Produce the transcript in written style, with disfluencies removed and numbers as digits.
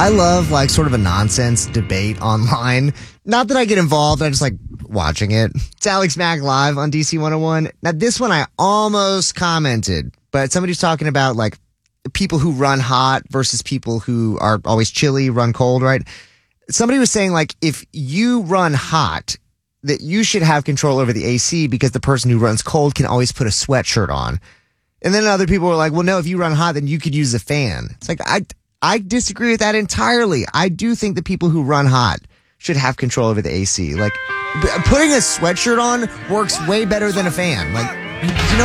I love like sort of a nonsense debate online. Not that I get involved, I just like watching it. It's Alex Mack live on DC 101. Now this one I almost commented, but somebody's talking about like people who run hot versus people who are always chilly, run cold, right? Somebody was saying like if you run hot, that you should have control over the AC because the person who runs cold can always put a sweatshirt on. And then other people were like, well, no, if you run hot, then you could use a fan. It's like, I disagree with that entirely. I do think that people who run hot should have control over the AC. Like, putting a sweatshirt on works way better than a fan. Like, you know